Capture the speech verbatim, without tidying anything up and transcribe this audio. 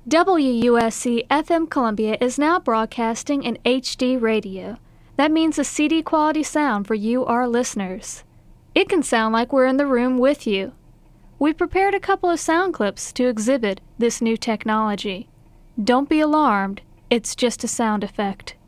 W U S C F M Columbia is now broadcasting in H D radio. That means a C D quality sound for you, our listeners. It can sound like we're in the room with you. We prepared a couple of sound clips to exhibit this new technology. Don't be alarmed, it's just a sound effect.